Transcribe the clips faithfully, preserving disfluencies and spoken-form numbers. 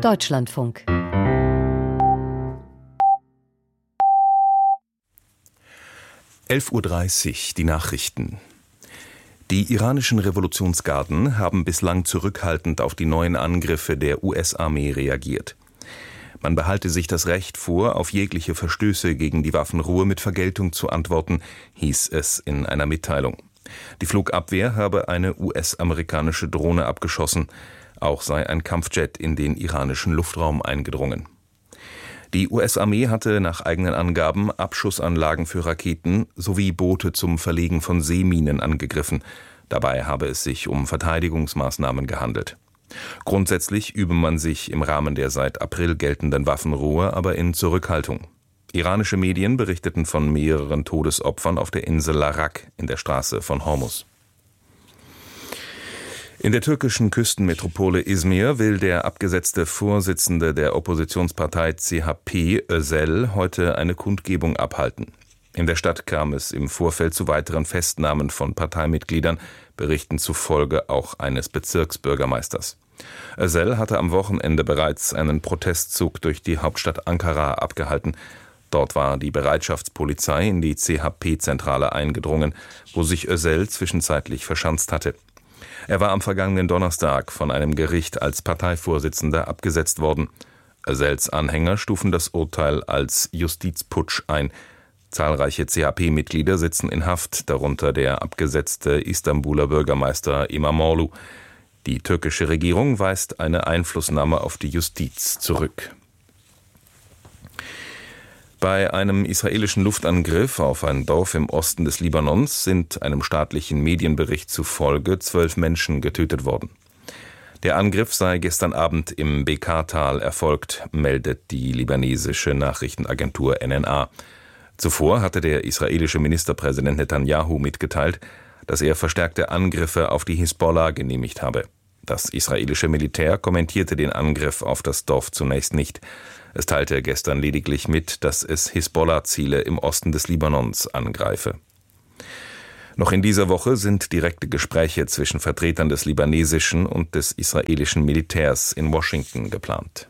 Deutschlandfunk. elf Uhr dreißig, die Nachrichten. Die iranischen Revolutionsgarden haben bislang zurückhaltend auf die neuen Angriffe der U S-Armee reagiert. Man behalte sich das Recht vor, auf jegliche Verstöße gegen die Waffenruhe mit Vergeltung zu antworten, hieß es in einer Mitteilung. Die Flugabwehr habe eine U S-amerikanische Drohne abgeschossen. Auch sei ein Kampfjet in den iranischen Luftraum eingedrungen. Die U S-Armee hatte nach eigenen Angaben Abschussanlagen für Raketen sowie Boote zum Verlegen von Seeminen angegriffen. Dabei habe es sich um Verteidigungsmaßnahmen gehandelt. Grundsätzlich übe man sich im Rahmen der seit April geltenden Waffenruhe aber in Zurückhaltung. Iranische Medien berichteten von mehreren Todesopfern auf der Insel Larak in der Straße von Hormuz. In der türkischen Küstenmetropole Izmir will der abgesetzte Vorsitzende der Oppositionspartei C H P, Özel, heute eine Kundgebung abhalten. In der Stadt kam es im Vorfeld zu weiteren Festnahmen von Parteimitgliedern, Berichten zufolge auch eines Bezirksbürgermeisters. Özel hatte am Wochenende bereits einen Protestzug durch die Hauptstadt Ankara abgehalten. Dort war die Bereitschaftspolizei in die C H P-Zentrale eingedrungen, wo sich Özel zwischenzeitlich verschanzt hatte. Er war am vergangenen Donnerstag von einem Gericht als Parteivorsitzender abgesetzt worden. Özels Anhänger stufen das Urteil als Justizputsch ein. Zahlreiche C H P-Mitglieder sitzen in Haft, darunter der abgesetzte Istanbuler Bürgermeister İmamoğlu. Die türkische Regierung weist eine Einflussnahme auf die Justiz zurück. Bei einem israelischen Luftangriff auf ein Dorf im Osten des Libanons sind einem staatlichen Medienbericht zufolge zwölf Menschen getötet worden. Der Angriff sei gestern Abend im Bekaa-Tal erfolgt, meldet die libanesische Nachrichtenagentur N N A. Zuvor hatte der israelische Ministerpräsident Netanyahu mitgeteilt, dass er verstärkte Angriffe auf die Hisbollah genehmigt habe. Das israelische Militär kommentierte den Angriff auf das Dorf zunächst nicht. Es teilte gestern lediglich mit, dass es Hisbollah-Ziele im Osten des Libanons angreife. Noch in dieser Woche sind direkte Gespräche zwischen Vertretern des libanesischen und des israelischen Militärs in Washington geplant.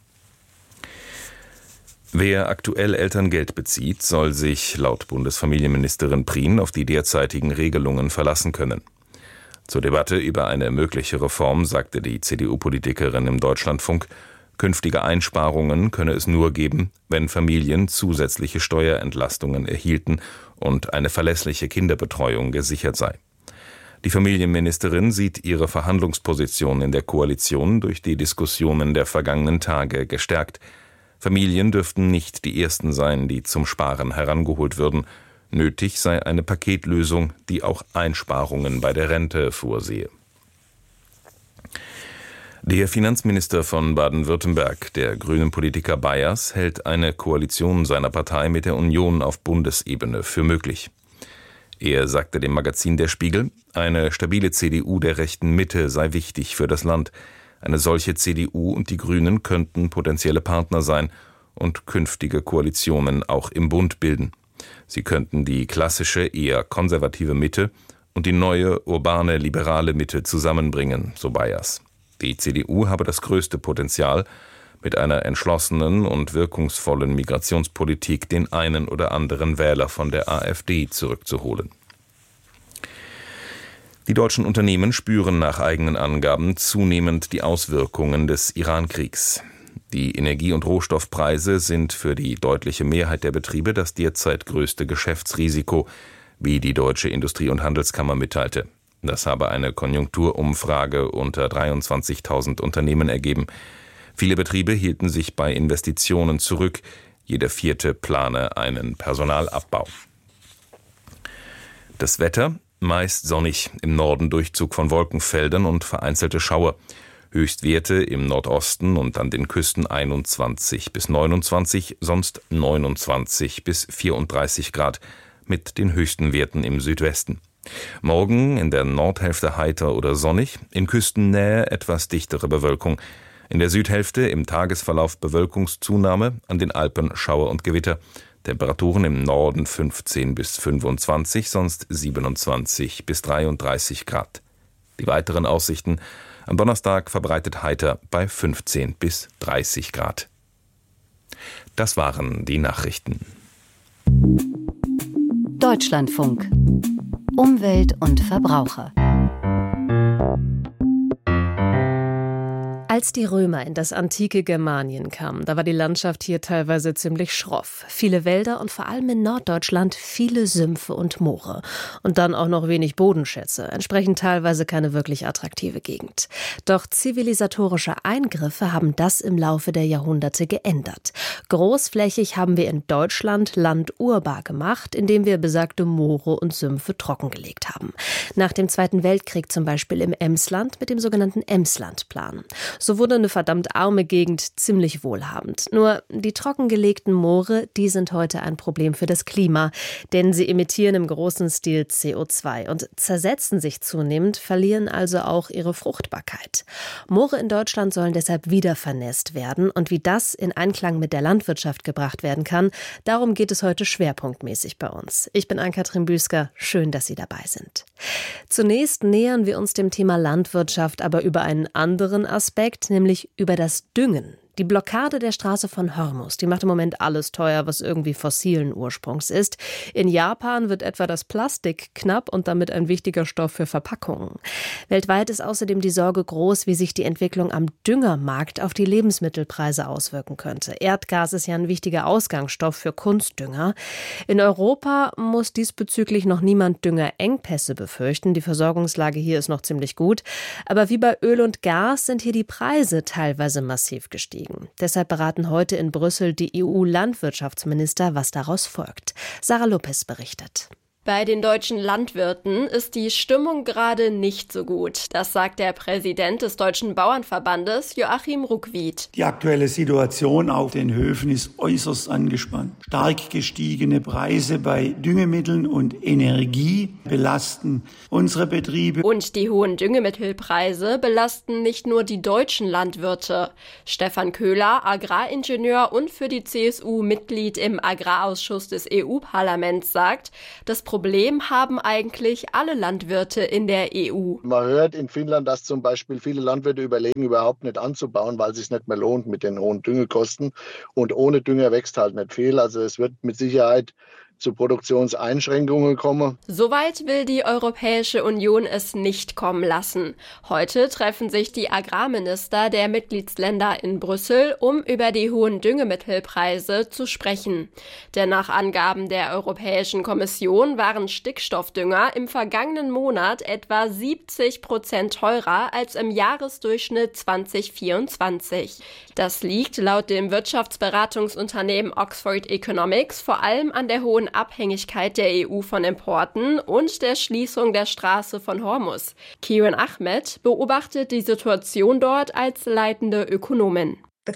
Wer aktuell Elterngeld bezieht, soll sich laut Bundesfamilienministerin Prien auf die derzeitigen Regelungen verlassen können. Zur Debatte über eine mögliche Reform sagte die C D U-Politikerin im Deutschlandfunk, künftige Einsparungen könne es nur geben, wenn Familien zusätzliche Steuerentlastungen erhielten und eine verlässliche Kinderbetreuung gesichert sei. Die Familienministerin sieht ihre Verhandlungsposition in der Koalition durch die Diskussionen der vergangenen Tage gestärkt. Familien dürften nicht die ersten sein, die zum Sparen herangeholt würden. Nötig sei eine Paketlösung, die auch Einsparungen bei der Rente vorsehe. Der Finanzminister von Baden-Württemberg, der grünen Politiker Bayers, hält eine Koalition seiner Partei mit der Union auf Bundesebene für möglich. Er sagte dem Magazin Der Spiegel, eine stabile C D U der rechten Mitte sei wichtig für das Land. Eine solche C D U und die Grünen könnten potenzielle Partner sein und künftige Koalitionen auch im Bund bilden. Sie könnten die klassische, eher konservative Mitte und die neue, urbane, liberale Mitte zusammenbringen, so Bayers. Die C D U habe das größte Potenzial, mit einer entschlossenen und wirkungsvollen Migrationspolitik den einen oder anderen Wähler von der AfD zurückzuholen. Die deutschen Unternehmen spüren nach eigenen Angaben zunehmend die Auswirkungen des Iran-Kriegs. Die Energie- und Rohstoffpreise sind für die deutliche Mehrheit der Betriebe das derzeit größte Geschäftsrisiko, wie die Deutsche Industrie- und Handelskammer mitteilte. Das habe eine Konjunkturumfrage unter dreiundzwanzigtausend Unternehmen ergeben. Viele Betriebe hielten sich bei Investitionen zurück. Jeder vierte plane einen Personalabbau. Das Wetter: meist sonnig, im Norden Durchzug von Wolkenfeldern und vereinzelte Schauer. Höchstwerte im Nordosten und an den Küsten einundzwanzig bis neunundzwanzig, sonst neunundzwanzig bis vierunddreißig Grad, mit den höchsten Werten im Südwesten. Morgen in der Nordhälfte heiter oder sonnig, in Küstennähe etwas dichtere Bewölkung. In der Südhälfte im Tagesverlauf Bewölkungszunahme, an den Alpen Schauer und Gewitter. Temperaturen im Norden fünfzehn bis fünfundzwanzig, sonst siebenundzwanzig bis dreiunddreißig Grad. Die weiteren Aussichten: Am Donnerstag verbreitet heiter bei fünfzehn bis dreißig Grad. Das waren die Nachrichten. Deutschlandfunk. Umwelt und Verbraucher. Als die Römer in das antike Germanien kamen, da war die Landschaft hier teilweise ziemlich schroff. Viele Wälder und vor allem in Norddeutschland viele Sümpfe und Moore. Und dann auch noch wenig Bodenschätze, entsprechend teilweise keine wirklich attraktive Gegend. Doch zivilisatorische Eingriffe haben das im Laufe der Jahrhunderte geändert. Großflächig haben wir in Deutschland Land urbar gemacht, indem wir besagte Moore und Sümpfe trockengelegt haben. Nach dem Zweiten Weltkrieg zum Beispiel im Emsland mit dem sogenannten Emslandplan. So wurde eine verdammt arme Gegend ziemlich wohlhabend. Nur die trockengelegten Moore, die sind heute ein Problem für das Klima, denn sie emittieren im großen Stil C O zwei und zersetzen sich zunehmend, verlieren also auch ihre Fruchtbarkeit. Moore in Deutschland sollen deshalb wieder vernässt werden und wie das in Einklang mit der Landwirtschaft gebracht werden kann, darum geht es heute schwerpunktmäßig bei uns. Ich bin Ann-Kathrin Büsker, schön, dass Sie dabei sind. Zunächst nähern wir uns dem Thema Landwirtschaft aber über einen anderen Aspekt, nämlich über das Düngen. Die Blockade der Straße von Hormuz, die macht im Moment alles teuer, was irgendwie fossilen Ursprungs ist. In Japan wird etwa das Plastik knapp und damit ein wichtiger Stoff für Verpackungen. Weltweit ist außerdem die Sorge groß, wie sich die Entwicklung am Düngermarkt auf die Lebensmittelpreise auswirken könnte. Erdgas ist ja ein wichtiger Ausgangsstoff für Kunstdünger. In Europa muss diesbezüglich noch niemand Düngerengpässe befürchten. Die Versorgungslage hier ist noch ziemlich gut. Aber wie bei Öl und Gas sind hier die Preise teilweise massiv gestiegen. Deshalb beraten heute in Brüssel die E U-Landwirtschaftsminister, was daraus folgt. Sarah Lopez berichtet. Bei den deutschen Landwirten ist die Stimmung gerade nicht so gut. Das sagt der Präsident des Deutschen Bauernverbandes, Joachim Ruckwied. Die aktuelle Situation auf den Höfen ist äußerst angespannt. Stark gestiegene Preise bei Düngemitteln und Energie belasten unsere Betriebe. Und die hohen Düngemittelpreise belasten nicht nur die deutschen Landwirte. Stefan Köhler, Agraringenieur und für die C S U Mitglied im Agrarausschuss des E U-Parlaments, sagt, das Problem haben eigentlich alle Landwirte in der E U. Man hört in Finnland, dass zum Beispiel viele Landwirte überlegen, überhaupt nicht anzubauen, weil es sich nicht mehr lohnt mit den hohen Düngekosten. Und ohne Dünger wächst halt nicht viel. Also es wird mit Sicherheit zu Produktionseinschränkungen kommen. Soweit will die Europäische Union es nicht kommen lassen. Heute treffen sich die Agrarminister der Mitgliedsländer in Brüssel, um über die hohen Düngemittelpreise zu sprechen. Denn nach Angaben der Europäischen Kommission waren Stickstoffdünger im vergangenen Monat etwa siebzig Prozent teurer als im Jahresdurchschnitt zwanzig vierundzwanzig. Das liegt laut dem Wirtschaftsberatungsunternehmen Oxford Economics vor allem an der hohen Abhängigkeit der E U von Importen und der Schließung der Straße von Hormuz. Kiran Ahmed beobachtet die Situation dort als leitende Ökonomin.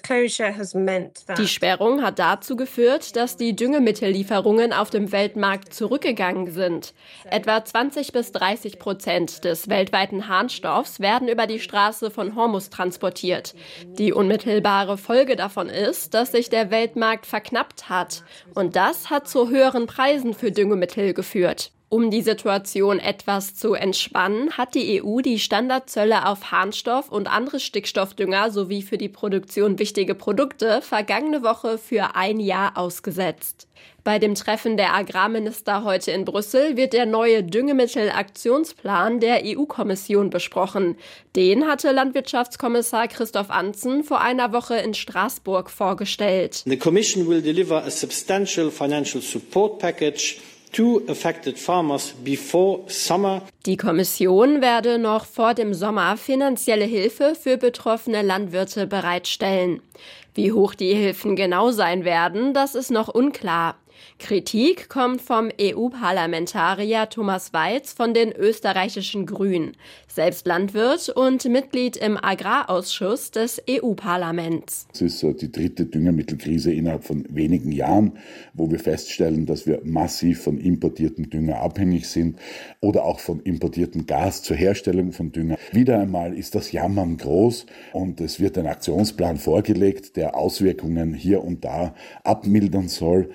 Die Sperrung hat dazu geführt, dass die Düngemittellieferungen auf dem Weltmarkt zurückgegangen sind. Etwa zwanzig bis dreißig Prozent des weltweiten Harnstoffs werden über die Straße von Hormuz transportiert. Die unmittelbare Folge davon ist, dass sich der Weltmarkt verknappt hat. Und das hat zu höheren Preisen für Düngemittel geführt. Um die Situation etwas zu entspannen, hat die E U die Standardzölle auf Harnstoff und andere Stickstoffdünger sowie für die Produktion wichtige Produkte vergangene Woche für ein Jahr ausgesetzt. Bei dem Treffen der Agrarminister heute in Brüssel wird der neue Düngemittelaktionsplan der E U-Kommission besprochen. Den hatte Landwirtschaftskommissar Christoph Antzen vor einer Woche in Straßburg vorgestellt. The Commission will deliver a substantial financial support package to affected farmers before summer. Die Kommission werde noch vor dem Sommer finanzielle Hilfe für betroffene Landwirte bereitstellen. Wie hoch die Hilfen genau sein werden, das ist noch unklar. Kritik kommt vom E U-Parlamentarier Thomas Weiz von den österreichischen Grünen, selbst Landwirt und Mitglied im Agrarausschuss des E U-Parlaments. Es ist die dritte Düngemittelkrise innerhalb von wenigen Jahren, wo wir feststellen, dass wir massiv von importiertem Dünger abhängig sind oder auch von importiertem Gas zur Herstellung von Dünger. Wieder einmal ist das Jammern groß und es wird ein Aktionsplan vorgelegt, der Auswirkungen hier und da abmildern soll, während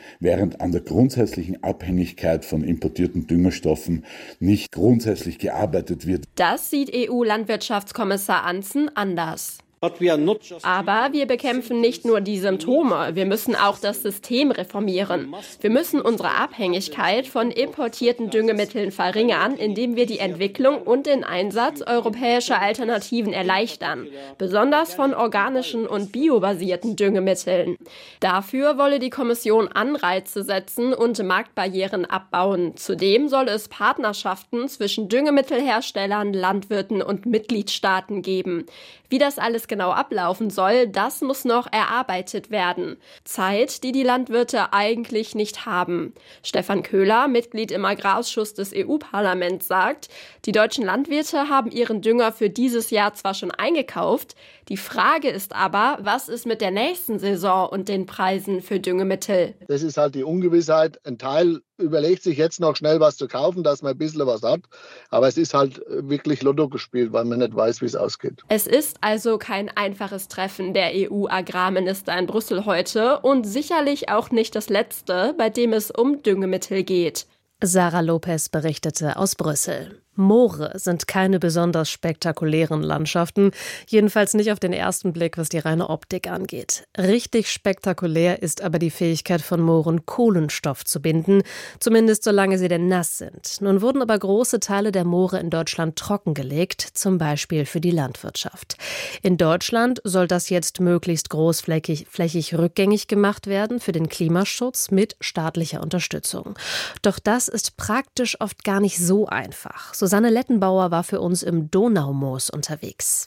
während an der grundsätzlichen Abhängigkeit von importierten Düngerstoffen nicht grundsätzlich gearbeitet wird. Das sieht E U-Landwirtschaftskommissar Ansson anders. Aber wir bekämpfen nicht nur die Symptome, wir müssen auch das System reformieren. Wir müssen unsere Abhängigkeit von importierten Düngemitteln verringern, indem wir die Entwicklung und den Einsatz europäischer Alternativen erleichtern, besonders von organischen und biobasierten Düngemitteln. Dafür wolle die Kommission Anreize setzen und Marktbarrieren abbauen. Zudem soll es Partnerschaften zwischen Düngemittelherstellern, Landwirten und Mitgliedstaaten geben. Wie das alles genau ablaufen soll, das muss noch erarbeitet werden. Zeit, die die Landwirte eigentlich nicht haben. Stefan Köhler, Mitglied im Agrarausschuss des E U-Parlaments, sagt, die deutschen Landwirte haben ihren Dünger für dieses Jahr zwar schon eingekauft, die Frage ist aber, was ist mit der nächsten Saison und den Preisen für Düngemittel? Das ist halt die Ungewissheit. Ein Teil überlegt sich jetzt noch schnell was zu kaufen, dass man ein bisschen was hat. Aber es ist halt wirklich Lotto gespielt, weil man nicht weiß, wie es ausgeht. Es ist also kein einfaches Treffen der E U-Agrarminister in Brüssel heute und sicherlich auch nicht das letzte, bei dem es um Düngemittel geht. Sarah Lopez berichtete aus Brüssel. Moore sind keine besonders spektakulären Landschaften, jedenfalls nicht auf den ersten Blick, was die reine Optik angeht. Richtig spektakulär ist aber die Fähigkeit von Mooren, Kohlenstoff zu binden, zumindest solange sie denn nass sind. Nun wurden aber große Teile der Moore in Deutschland trockengelegt, zum Beispiel für die Landwirtschaft. In Deutschland soll das jetzt möglichst großflächig flächig rückgängig gemacht werden für den Klimaschutz mit staatlicher Unterstützung. Doch das ist praktisch oft gar nicht so einfach. Susanne Lettenbauer war für uns im Donaumoos unterwegs.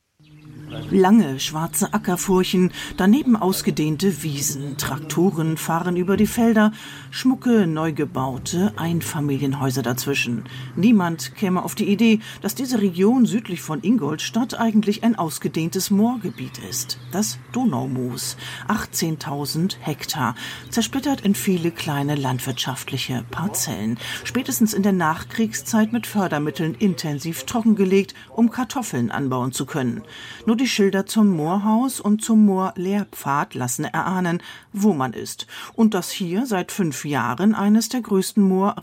Lange schwarze Ackerfurchen, daneben ausgedehnte Wiesen. Traktoren fahren über die Felder, schmucke, neu gebaute Einfamilienhäuser dazwischen. Niemand käme auf die Idee, dass diese Region südlich von Ingolstadt eigentlich ein ausgedehntes Moorgebiet ist. Das Donaumoos, achtzehntausend Hektar, zersplittert in viele kleine landwirtschaftliche Parzellen. Spätestens in der Nachkriegszeit mit Fördermitteln intensiv trockengelegt, um Kartoffeln anbauen zu können. Nur die Schilder zum Moorhaus und zum Moorlehrpfad lassen erahnen, wo man ist. Und dass hier seit fünf Jahren eines der größten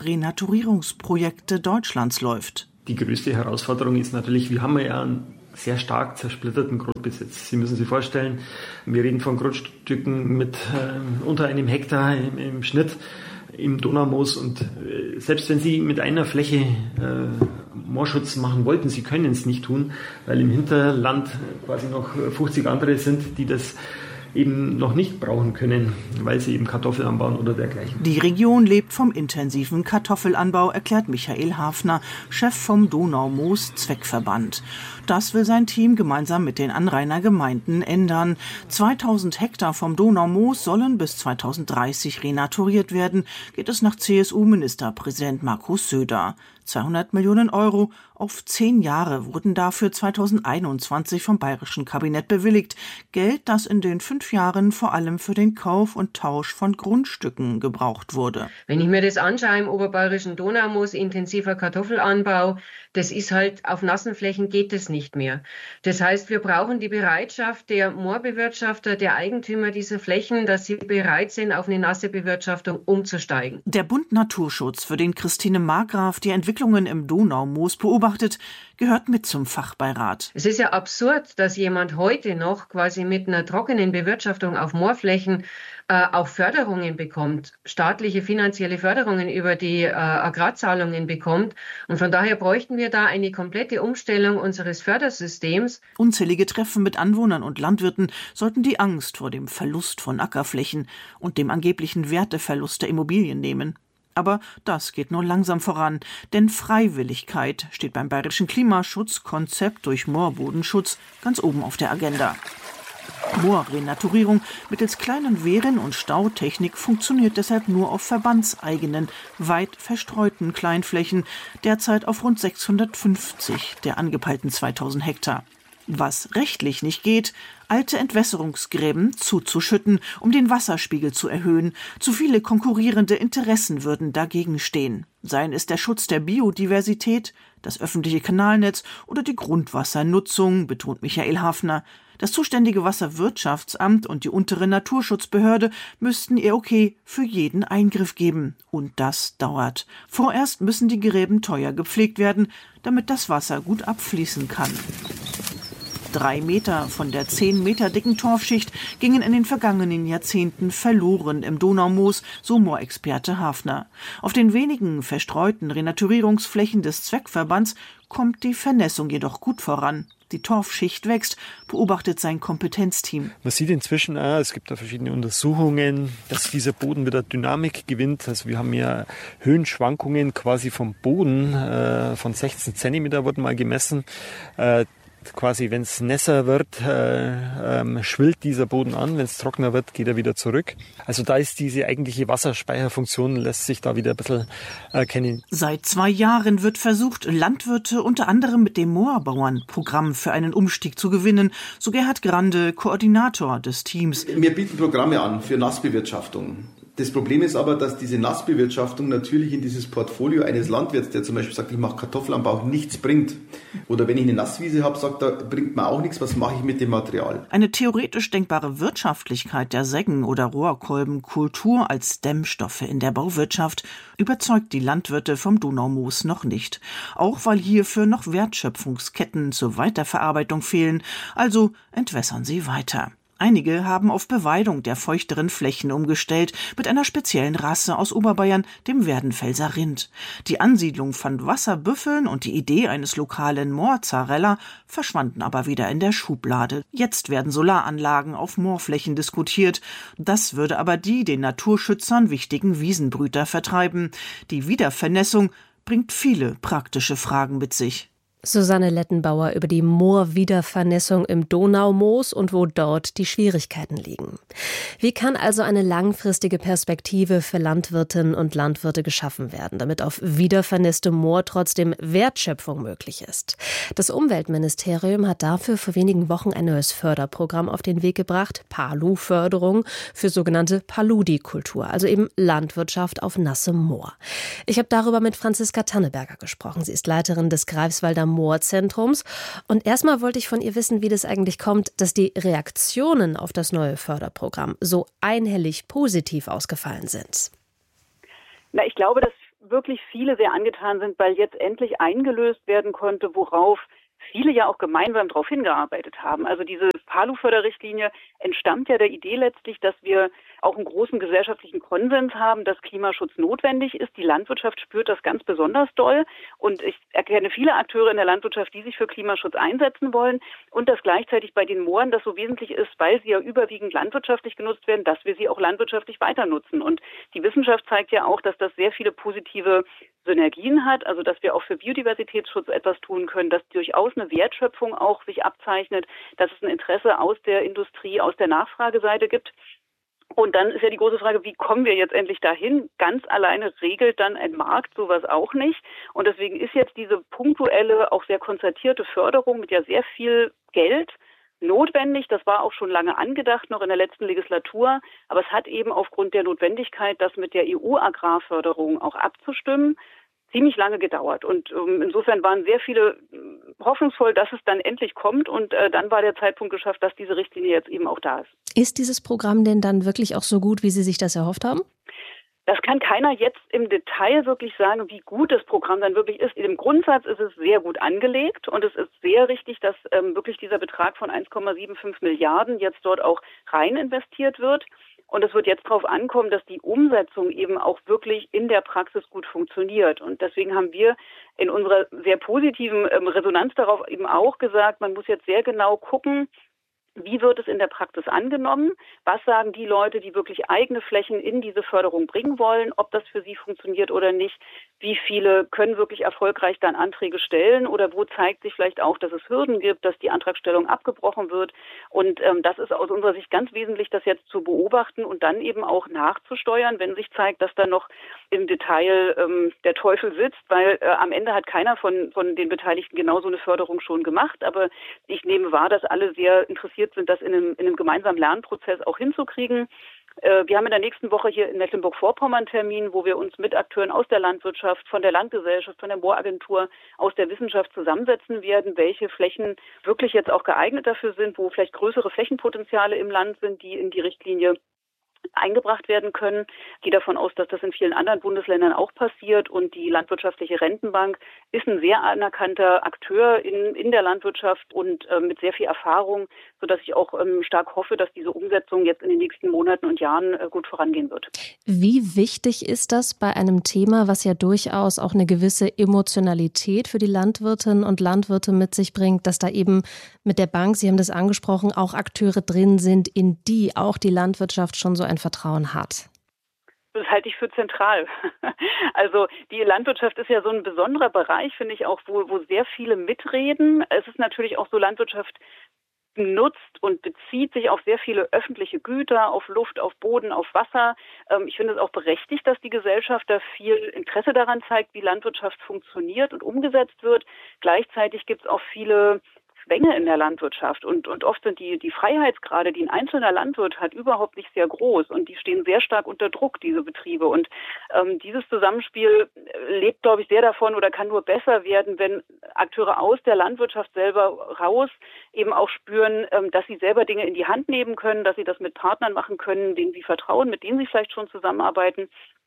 Moorrenaturierungsprojekte Deutschlands läuft. Die größte Herausforderung ist natürlich, wir haben ja einen sehr stark zersplitterten Grundbesitz. Sie müssen sich vorstellen, wir reden von Grundstücken mit äh, unter einem Hektar im, im Schnitt im Donaumoos und äh, selbst wenn Sie mit einer Fläche äh, Moorschutz machen wollten, Sie können es nicht tun, weil im Hinterland quasi noch fünfzig andere sind, die das eben noch nicht brauchen können, weil sie eben Kartoffeln anbauen oder dergleichen. Die Region lebt vom intensiven Kartoffelanbau, erklärt Michael Hafner, Chef vom Donaumoos Zweckverband. Das will sein Team gemeinsam mit den Anrainergemeinden ändern. zweitausend Hektar vom Donaumoos sollen bis zweitausenddreißig renaturiert werden, geht es nach C S U-Ministerpräsident Markus Söder. zweihundert Millionen Euro auf zehn Jahre wurden dafür zweitausendeinundzwanzig vom bayerischen Kabinett bewilligt. Geld, das in den fünf Jahren vor allem für den Kauf und Tausch von Grundstücken gebraucht wurde. Wenn ich mir das anschaue im oberbayerischen Donaumoos, intensiver Kartoffelanbau, das ist halt, auf nassen Flächen geht es nicht mehr. Das heißt, wir brauchen die Bereitschaft der Moorbewirtschafter, der Eigentümer dieser Flächen, dass sie bereit sind, auf eine nasse Bewirtschaftung umzusteigen. Der Bund Naturschutz, für den Christine Markgraf die Entwicklungen im Donaumoos beobachtet, gehört mit zum Fachbeirat. Es ist ja absurd, dass jemand heute noch quasi mit einer trockenen Bewirtschaftung auf Moorflächen äh, auch Förderungen bekommt, staatliche finanzielle Förderungen über die äh, Agrarzahlungen bekommt. Und von daher bräuchten wir da eine komplette Umstellung unseres Fördersystems. Unzählige Treffen mit Anwohnern und Landwirten sollten die Angst vor dem Verlust von Ackerflächen und dem angeblichen Werteverlust der Immobilien nehmen. Aber das geht nur langsam voran, denn Freiwilligkeit steht beim bayerischen Klimaschutzkonzept durch Moorbodenschutz ganz oben auf der Agenda. Moorrenaturierung mittels kleinen Wehren und Stautechnik funktioniert deshalb nur auf verbandseigenen, weit verstreuten Kleinflächen, derzeit auf rund sechshundertfünfzig der angepeilten zweitausend Hektar. Was rechtlich nicht geht, alte Entwässerungsgräben zuzuschütten, um den Wasserspiegel zu erhöhen. Zu viele konkurrierende Interessen würden dagegen stehen. Seien es der Schutz der Biodiversität, das öffentliche Kanalnetz oder die Grundwassernutzung, betont Michael Hafner. Das zuständige Wasserwirtschaftsamt und die untere Naturschutzbehörde müssten ihr Okay für jeden Eingriff geben. Und das dauert. Vorerst müssen die Gräben teuer gepflegt werden, damit das Wasser gut abfließen kann. Drei Meter von der zehn Meter dicken Torfschicht gingen in den vergangenen Jahrzehnten verloren im Donaumoos, so Moorexperte Hafner. Auf den wenigen verstreuten Renaturierungsflächen des Zweckverbands kommt die Vernässung jedoch gut voran. Die Torfschicht wächst, beobachtet sein Kompetenzteam. Man sieht inzwischen auch, es gibt da verschiedene Untersuchungen, dass dieser Boden wieder Dynamik gewinnt. Also wir haben ja Höhenschwankungen quasi vom Boden, äh, von sechzehn Zentimeter wurden mal gemessen. Äh, Quasi, wenn es nässer wird, äh, ähm, schwillt dieser Boden an. Wenn es trockener wird, geht er wieder zurück. Also da ist diese eigentliche Wasserspeicherfunktion, lässt sich da wieder ein bisschen erkennen. Seit zwei Jahren wird versucht, Landwirte unter anderem mit dem Moorbauernprogramm für einen Umstieg zu gewinnen. So Gerhard Grande, Koordinator des Teams. Wir bieten Programme an für Nassbewirtschaftung. Das Problem ist aber, dass diese Nassbewirtschaftung natürlich in dieses Portfolio eines Landwirts, der zum Beispiel sagt, ich mache Kartoffelanbau, nichts bringt. Oder wenn ich eine Nasswiese habe, sagt er, bringt mir auch nichts, was mache ich mit dem Material? Eine theoretisch denkbare Wirtschaftlichkeit der Seggen- oder Rohrkolbenkultur als Dämmstoffe in der Bauwirtschaft überzeugt die Landwirte vom Donaumoos noch nicht. Auch weil hierfür noch Wertschöpfungsketten zur Weiterverarbeitung fehlen, also entwässern sie weiter. Einige haben auf Beweidung der feuchteren Flächen umgestellt, mit einer speziellen Rasse aus Oberbayern, dem Werdenfelser Rind. Die Ansiedlung von Wasserbüffeln und die Idee eines lokalen Moorzarella verschwanden aber wieder in der Schublade. Jetzt werden Solaranlagen auf Moorflächen diskutiert. Das würde aber die den Naturschützern wichtigen Wiesenbrüter vertreiben. Die Wiedervernässung bringt viele praktische Fragen mit sich. Susanne Lettenbauer über die Moorwiedervernässung im Donaumoos und wo dort die Schwierigkeiten liegen. Wie kann also eine langfristige Perspektive für Landwirtinnen und Landwirte geschaffen werden, damit auf wiedervernässtem Moor trotzdem Wertschöpfung möglich ist? Das Umweltministerium hat dafür vor wenigen Wochen ein neues Förderprogramm auf den Weg gebracht, Palu-Förderung für sogenannte Paludikultur, also eben Landwirtschaft auf nassem Moor. Ich habe darüber mit Franziska Tanneberger gesprochen. Sie ist Leiterin des Greifswalder Moorzentrums. Und erstmal wollte ich von ihr wissen, wie das eigentlich kommt, dass die Reaktionen auf das neue Förderprogramm so einhellig positiv ausgefallen sind. Na, ich glaube, dass wirklich viele sehr angetan sind, weil jetzt endlich eingelöst werden konnte, worauf viele ja auch gemeinsam darauf hingearbeitet haben. Also diese Palu-Förderrichtlinie entstammt ja der Idee letztlich, dass wir auch einen großen gesellschaftlichen Konsens haben, dass Klimaschutz notwendig ist. Die Landwirtschaft spürt das ganz besonders doll. Und ich erkenne viele Akteure in der Landwirtschaft, die sich für Klimaschutz einsetzen wollen. Und dass gleichzeitig bei den Mooren das so wesentlich ist, weil sie ja überwiegend landwirtschaftlich genutzt werden, dass wir sie auch landwirtschaftlich weiter nutzen. Und die Wissenschaft zeigt ja auch, dass das sehr viele positive Synergien hat, also dass wir auch für Biodiversitätsschutz etwas tun können, dass durchaus eine Wertschöpfung auch sich abzeichnet, dass es ein Interesse aus der Industrie, aus der Nachfrageseite gibt. Und dann ist ja die große Frage, wie kommen wir jetzt endlich dahin? Ganz alleine regelt dann ein Markt sowas auch nicht. Und deswegen ist jetzt diese punktuelle, auch sehr konzertierte Förderung mit ja sehr viel Geld notwendig. Das war auch schon lange angedacht, noch in der letzten Legislatur. Aber es hat eben aufgrund der Notwendigkeit, das mit der E U-Agrarförderung auch abzustimmen, ziemlich lange gedauert. Und ähm, insofern waren sehr viele hoffnungsvoll, dass es dann endlich kommt. Und äh, dann war der Zeitpunkt geschafft, dass diese Richtlinie jetzt eben auch da ist. Ist dieses Programm denn dann wirklich auch so gut, wie Sie sich das erhofft haben? Das kann keiner jetzt im Detail wirklich sagen, wie gut das Programm dann wirklich ist. Im Grundsatz ist es sehr gut angelegt und es ist sehr richtig, dass ähm, wirklich dieser Betrag von eins Komma fünfundsiebzig Milliarden jetzt dort auch rein investiert wird. Und es wird jetzt darauf ankommen, dass die Umsetzung eben auch wirklich in der Praxis gut funktioniert. Und deswegen haben wir in unserer sehr positiven ähm, Resonanz darauf eben auch gesagt, man muss jetzt sehr genau gucken, Wie wird es in der Praxis angenommen? Was sagen die Leute, die wirklich eigene Flächen in diese Förderung bringen wollen, ob das für sie funktioniert oder nicht? Wie viele können wirklich erfolgreich dann Anträge stellen oder wo zeigt sich vielleicht auch, dass es Hürden gibt, dass die Antragstellung abgebrochen wird? Und ähm, das ist aus unserer Sicht ganz wesentlich, das jetzt zu beobachten und dann eben auch nachzusteuern, wenn sich zeigt, dass da noch im Detail ähm, der Teufel sitzt, weil äh, am Ende hat keiner von, von den Beteiligten genau so eine Förderung schon gemacht. Aber ich nehme wahr, dass alle sehr interessiert sind, das in einem, in einem gemeinsamen Lernprozess auch hinzukriegen. Äh, wir haben in der nächsten Woche hier in Mecklenburg-Vorpommern einen Termin, wo wir uns mit Akteuren aus der Landwirtschaft, von der Landgesellschaft, von der Mooragentur, aus der Wissenschaft zusammensetzen werden, welche Flächen wirklich jetzt auch geeignet dafür sind, wo vielleicht größere Flächenpotenziale im Land sind, die in die Richtlinie eingebracht werden können. Ich gehe davon aus, dass das in vielen anderen Bundesländern auch passiert und die Landwirtschaftliche Rentenbank ist ein sehr anerkannter Akteur in, in der Landwirtschaft und äh, mit sehr viel Erfahrung, sodass ich auch ähm, stark hoffe, dass diese Umsetzung jetzt in den nächsten Monaten und Jahren äh, gut vorangehen wird. Wie wichtig ist das bei einem Thema, was ja durchaus auch eine gewisse Emotionalität für die Landwirtinnen und Landwirte mit sich bringt, dass da eben mit der Bank, Sie haben das angesprochen, auch Akteure drin sind, in die auch die Landwirtschaft schon so ein Vertrauen hat? Das halte ich für zentral. Also die Landwirtschaft ist ja so ein besonderer Bereich, finde ich auch, wo, wo sehr viele mitreden. Es ist natürlich auch so, Landwirtschaft nutzt und bezieht sich auf sehr viele öffentliche Güter, auf Luft, auf Boden, auf Wasser. Ich finde es auch berechtigt, dass die Gesellschaft da viel Interesse daran zeigt, wie Landwirtschaft funktioniert und umgesetzt wird. Gleichzeitig gibt es auch viele Zwänge in der Landwirtschaft und, und oft sind die, die Freiheitsgrade, die ein einzelner Landwirt hat, überhaupt nicht sehr groß und die stehen sehr stark unter Druck, diese Betriebe. Und ähm, dieses Zusammenspiel lebt, glaube ich, sehr davon oder kann nur besser werden, wenn Akteure aus der Landwirtschaft selber raus eben auch spüren, ähm, dass sie selber Dinge in die Hand nehmen können, dass sie das mit Partnern machen können, denen sie vertrauen, mit denen sie vielleicht schon zusammenarbeiten.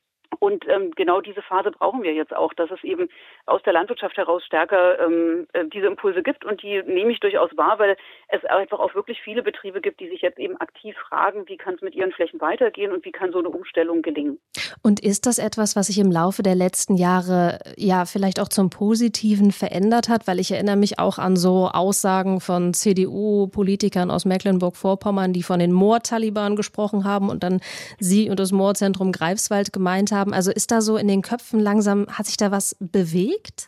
Und ähm, genau diese Phase brauchen wir jetzt auch, dass es eben aus der Landwirtschaft heraus stärker ähm, diese Impulse gibt. Und die nehme ich durchaus wahr, weil es einfach auch wirklich viele Betriebe gibt, die sich jetzt eben aktiv fragen, wie kann es mit ihren Flächen weitergehen und wie kann so eine Umstellung gelingen. Und ist das etwas, was sich im Laufe der letzten Jahre ja vielleicht auch zum Positiven verändert hat? Weil ich erinnere mich auch an so Aussagen von C D U-Politikern aus Mecklenburg-Vorpommern, die von den Moor-Taliban gesprochen haben und dann Sie und das Moorzentrum Greifswald gemeint haben. Also ist da so in den Köpfen langsam, hat sich da was bewegt?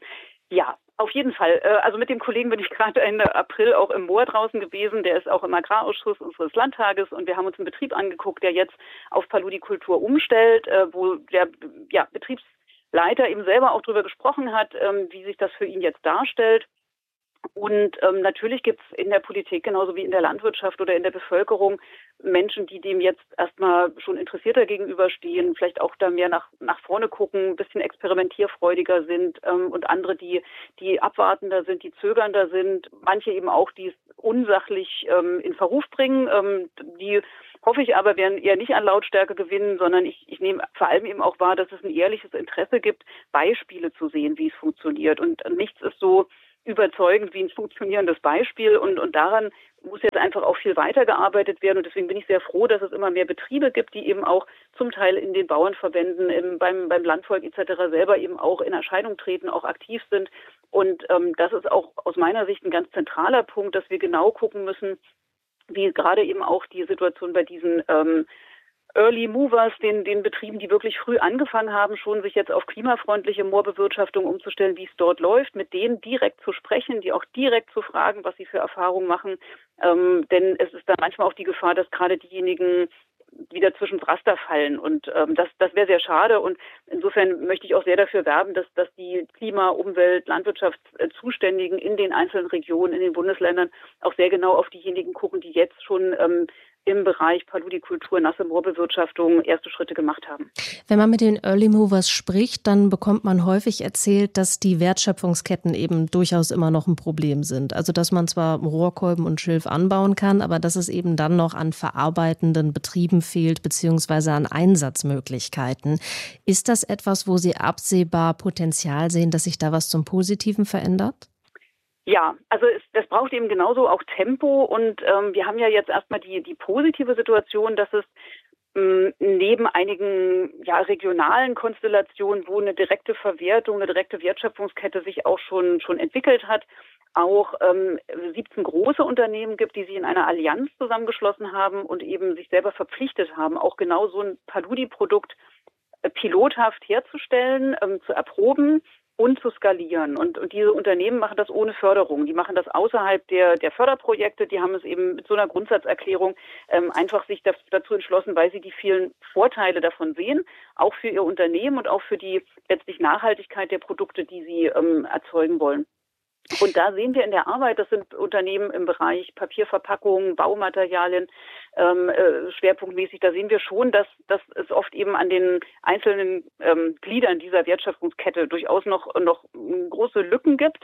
Ja, auf jeden Fall. Also mit dem Kollegen bin ich gerade Ende April auch im Moor draußen gewesen. Der ist auch im Agrarausschuss unseres Landtages und wir haben uns einen Betrieb angeguckt, der jetzt auf Paludikultur umstellt, wo der ja, Betriebsleiter eben selber auch darüber gesprochen hat, wie sich das für ihn jetzt darstellt. Und ähm, natürlich gibt es in der Politik genauso wie in der Landwirtschaft oder in der Bevölkerung Menschen, die dem jetzt erstmal schon interessierter gegenüberstehen, vielleicht auch da mehr nach nach vorne gucken, ein bisschen experimentierfreudiger sind ähm, und andere, die die abwartender sind, die zögernder sind, manche eben auch, die es unsachlich ähm, in Verruf bringen, ähm, die hoffe ich aber, werden eher nicht an Lautstärke gewinnen, sondern ich, ich nehme vor allem eben auch wahr, dass es ein ehrliches Interesse gibt, Beispiele zu sehen, wie es funktioniert. Und nichts ist so überzeugend wie ein funktionierendes Beispiel und, und daran muss jetzt einfach auch viel weitergearbeitet werden und deswegen bin ich sehr froh, dass es immer mehr Betriebe gibt, die eben auch zum Teil in den Bauernverbänden, im, beim, beim Landvolk et cetera selber eben auch in Erscheinung treten, auch aktiv sind und ähm, das ist auch aus meiner Sicht ein ganz zentraler Punkt, dass wir genau gucken müssen, wie gerade eben auch die Situation bei diesen ähm, Early Movers, den, den Betrieben, die wirklich früh angefangen haben, schon sich jetzt auf klimafreundliche Moorbewirtschaftung umzustellen, wie es dort läuft, mit denen direkt zu sprechen, die auch direkt zu fragen, was sie für Erfahrungen machen. Ähm, denn es ist da manchmal auch die Gefahr, dass gerade diejenigen wieder zwischen Raster fallen und ähm, das, das wäre sehr schade und insofern möchte ich auch sehr dafür werben, dass, dass die Klima-, Umwelt-, Landwirtschaftszuständigen in den einzelnen Regionen, in den Bundesländern auch sehr genau auf diejenigen gucken, die jetzt schon ähm, im Bereich Paludikultur, nasse Moorbewirtschaftung erste Schritte gemacht haben. Wenn man mit den Early Movers spricht, dann bekommt man häufig erzählt, dass die Wertschöpfungsketten eben durchaus immer noch ein Problem sind. Also dass man zwar Rohrkolben und Schilf anbauen kann, aber dass es eben dann noch an verarbeitenden Betrieben fehlt, beziehungsweise an Einsatzmöglichkeiten. Ist das etwas, wo Sie absehbar Potenzial sehen, dass sich da was zum Positiven verändert? Ja, also es, das braucht eben genauso auch Tempo und ähm, wir haben ja jetzt erstmal die, die positive Situation, dass es neben einigen ja, regionalen Konstellationen, wo eine direkte Verwertung, eine direkte Wertschöpfungskette sich auch schon schon entwickelt hat, auch ähm, siebzehn große Unternehmen gibt, die sich in einer Allianz zusammengeschlossen haben und eben sich selber verpflichtet haben, auch genau so ein Paludi-Produkt äh, pilothaft herzustellen, ähm, zu erproben und zu skalieren. Und, und diese Unternehmen machen das ohne Förderung. Die machen das außerhalb der, der Förderprojekte. Die haben es eben mit so einer Grundsatzerklärung ähm, einfach sich das, dazu entschlossen, weil sie die vielen Vorteile davon sehen, auch für ihr Unternehmen und auch für die letztlich Nachhaltigkeit der Produkte, die sie ähm, erzeugen wollen. Und da sehen wir in der Arbeit, das sind Unternehmen im Bereich Papierverpackungen, Baumaterialien, ähm, äh, schwerpunktmäßig, da sehen wir schon, dass, dass es oft eben an den einzelnen ähm, Gliedern dieser Wertschöpfungskette durchaus noch, noch große Lücken gibt.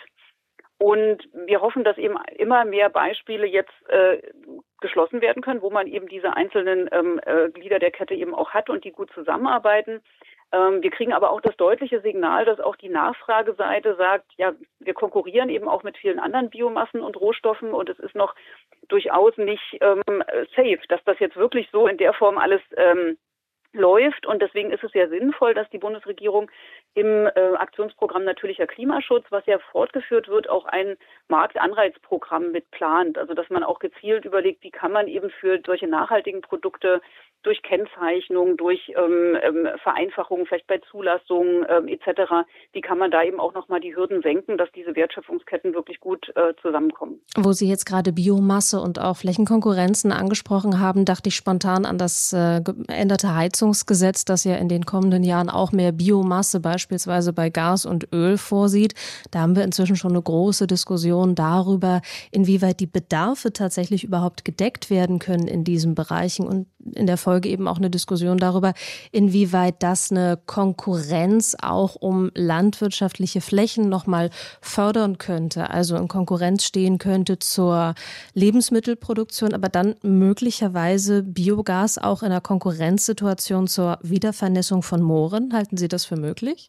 Und wir hoffen, dass eben immer mehr Beispiele jetzt äh, geschlossen werden können, wo man eben diese einzelnen ähm, äh, Glieder der Kette eben auch hat und die gut zusammenarbeiten. Ähm, wir kriegen aber auch das deutliche Signal, dass auch die Nachfrageseite sagt, ja, wir konkurrieren eben auch mit vielen anderen Biomassen und Rohstoffen und es ist noch durchaus nicht ähm, safe, dass das jetzt wirklich so in der Form alles ähm, läuft. Und deswegen ist es sehr sinnvoll, dass die Bundesregierung im äh, Aktionsprogramm Natürlicher Klimaschutz, was ja fortgeführt wird, auch ein Marktanreizprogramm mit plant. Also dass man auch gezielt überlegt, wie kann man eben für solche nachhaltigen Produkte durch Kennzeichnung, durch ähm, ähm, Vereinfachungen, vielleicht bei Zulassungen ähm, et cetera, wie kann man da eben auch nochmal die Hürden senken, dass diese Wertschöpfungsketten wirklich gut äh, zusammenkommen. Wo Sie jetzt gerade Biomasse und auch Flächenkonkurrenzen angesprochen haben, dachte ich spontan an das äh, geänderte Heizungsgesetz, das ja in den kommenden Jahren auch mehr Biomasse beispielsweise bei Gas und Öl vorsieht. Da haben wir inzwischen schon eine große Diskussion darüber, inwieweit die Bedarfe tatsächlich überhaupt gedeckt werden können in diesen Bereichen und in der Folge eben auch eine Diskussion darüber, inwieweit das eine Konkurrenz auch um landwirtschaftliche Flächen nochmal fördern könnte, also in Konkurrenz stehen könnte zur Lebensmittelproduktion, aber dann möglicherweise Biogas auch in einer Konkurrenzsituation zur Wiedervernässung von Mooren. Halten Sie das für möglich?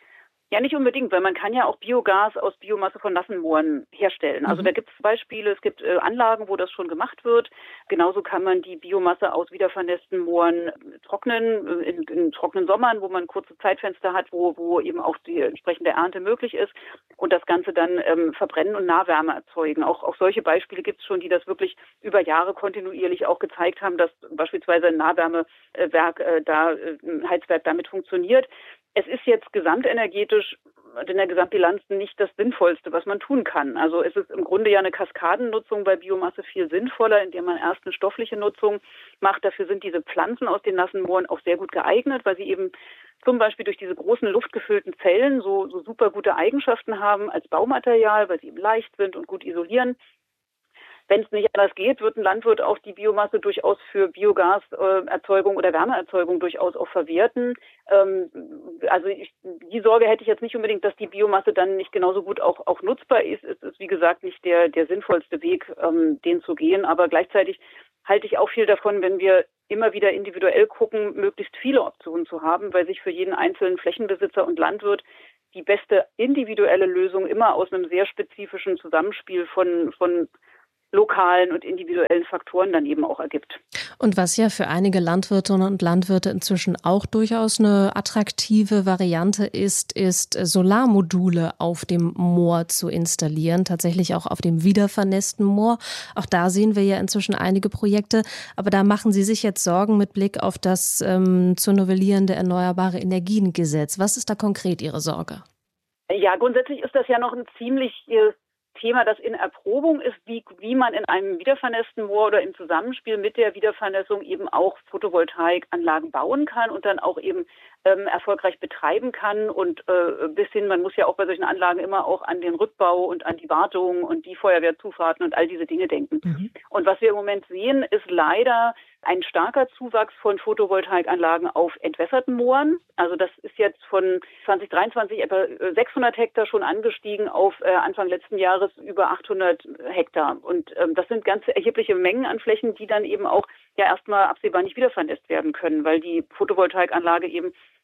Ja, nicht unbedingt, weil man kann ja auch Biogas aus Biomasse von nassen Mooren herstellen. Also mhm. da gibt es Beispiele, es gibt äh, Anlagen, wo das schon gemacht wird. Genauso kann man die Biomasse aus wiedervernässten Mooren trocknen, äh, in, in trockenen Sommern, wo man kurze Zeitfenster hat, wo, wo eben auch die entsprechende Ernte möglich ist und das Ganze dann ähm, verbrennen und Nahwärme erzeugen. Auch, auch solche Beispiele gibt es schon, die das wirklich über Jahre kontinuierlich auch gezeigt haben, dass beispielsweise ein Nahwärmewerk, äh, da, äh, ein Heizwerk damit funktioniert. Es ist jetzt gesamtenergetisch in der Gesamtbilanz nicht das Sinnvollste, was man tun kann. Also es ist im Grunde ja eine Kaskadennutzung bei Biomasse viel sinnvoller, indem man erst eine stoffliche Nutzung macht. Dafür sind diese Pflanzen aus den nassen Mooren auch sehr gut geeignet, weil sie eben zum Beispiel durch diese großen luftgefüllten Zellen so, so super gute Eigenschaften haben als Baumaterial, weil sie eben leicht sind und gut isolieren. Wenn es nicht anders geht, wird ein Landwirt auch die Biomasse durchaus für Biogaserzeugung oder Wärmeerzeugung durchaus auch verwerten. Ähm, also ich, die Sorge hätte ich jetzt nicht unbedingt, dass die Biomasse dann nicht genauso gut auch, auch nutzbar ist. Es ist, wie gesagt, nicht der, der sinnvollste Weg, ähm, den zu gehen. Aber gleichzeitig halte ich auch viel davon, wenn wir immer wieder individuell gucken, möglichst viele Optionen zu haben, weil sich für jeden einzelnen Flächenbesitzer und Landwirt die beste individuelle Lösung immer aus einem sehr spezifischen Zusammenspiel von, von lokalen und individuellen Faktoren dann eben auch ergibt. Und was ja für einige Landwirtinnen und Landwirte inzwischen auch durchaus eine attraktive Variante ist, ist Solarmodule auf dem Moor zu installieren, tatsächlich auch auf dem wiedervernässten Moor. Auch da sehen wir ja inzwischen einige Projekte, aber da machen Sie sich jetzt Sorgen mit Blick auf das ähm, zu novellierende Erneuerbare Energiengesetz. Was ist da konkret Ihre Sorge? Ja, grundsätzlich ist das ja noch ein ziemlich Thema, das in Erprobung ist, wie, wie man in einem wiedervernässten Moor oder im Zusammenspiel mit der Wiedervernässung eben auch Photovoltaikanlagen bauen kann und dann auch eben ähm, erfolgreich betreiben kann und äh, bis hin, man muss ja auch bei solchen Anlagen immer auch an den Rückbau und an die Wartung und die Feuerwehrzufahrten und all diese Dinge denken. Mhm. Und was wir im Moment sehen, ist leider ein starker Zuwachs von Photovoltaikanlagen auf entwässerten Mooren. Also das ist jetzt von zwanzig dreiundzwanzig etwa sechshundert Hektar schon angestiegen auf äh, Anfang letzten Jahres über achthundert Hektar. Und ähm, das sind ganz erhebliche Mengen an Flächen, die dann eben auch ja erstmal absehbar nicht wieder vernässt werden können, weil die Photovoltaikanlage eben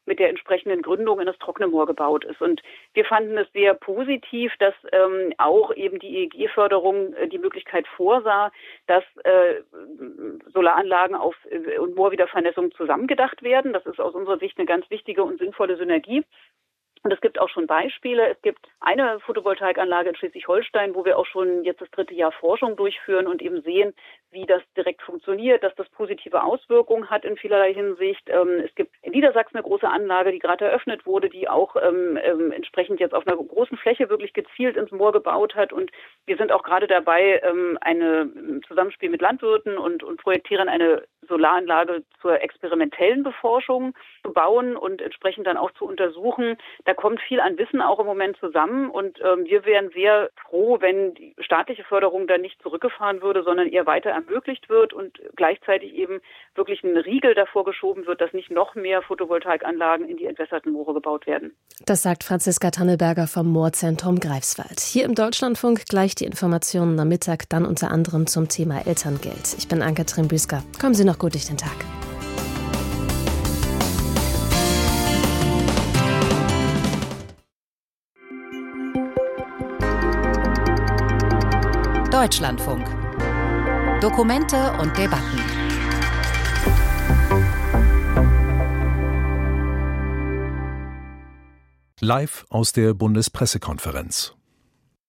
mit der entsprechenden Gründung in das trockene Moor gebaut ist. Und wir fanden es sehr positiv, dass ähm, auch eben die E E G-Förderung äh, die Möglichkeit vorsah, dass äh, Solaranlagen auf äh, und Moorwiedervernässung zusammengedacht werden. Das ist aus unserer Sicht eine ganz wichtige und sinnvolle Synergie. Und es gibt auch schon Beispiele. Es gibt eine Photovoltaikanlage in Schleswig-Holstein, wo wir auch schon jetzt das dritte Jahr Forschung durchführen und eben sehen, wie das direkt funktioniert, dass das positive Auswirkungen hat in vielerlei Hinsicht. Es gibt in Niedersachsen eine große Anlage, die gerade eröffnet wurde, die auch ähm, entsprechend jetzt auf einer großen Fläche wirklich gezielt ins Moor gebaut hat. Und wir sind auch gerade dabei, ähm, eine im Zusammenspiel mit Landwirten und, und Projektierern eine Solaranlage zur experimentellen Beforschung zu bauen und entsprechend dann auch zu untersuchen. Da kommt viel an Wissen auch im Moment zusammen und ähm, wir wären sehr froh, wenn die staatliche Förderung dann nicht zurückgefahren würde, sondern eher weiter ermöglicht wird und gleichzeitig eben wirklich ein Riegel davor geschoben wird, dass nicht noch mehr Photovoltaikanlagen in die entwässerten Moore gebaut werden. Das sagt Franziska Tanneberger vom Moorzentrum Greifswald. Hier im Deutschlandfunk gleich die Informationen am Mittag, dann unter anderem zum Thema Elterngeld. Ich bin Ann-Kathrin Büsker. Kommen Sie noch gut durch den Tag. Deutschlandfunk. Dokumente und Debatten. Live aus der Bundespressekonferenz.